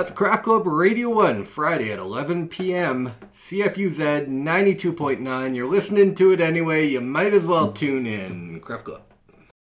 That's Craft Club Radio 1, Friday at 11 p.m. CFUZ 92.9. You're listening to it anyway. You might as well tune in. Craft Club.